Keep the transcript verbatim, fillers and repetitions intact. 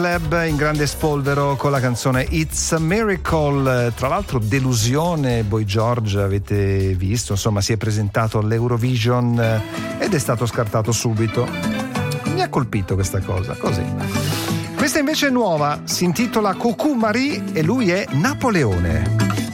Lab in grande spolvero con la canzone It's a Miracle. Tra l'altro delusione, Boy George, avete visto, insomma si è presentato all'Eurovision ed è stato scartato subito. Mi ha colpito questa cosa, così. Questa invece è nuova, si intitola Coucou Marie e lui è Napoleone.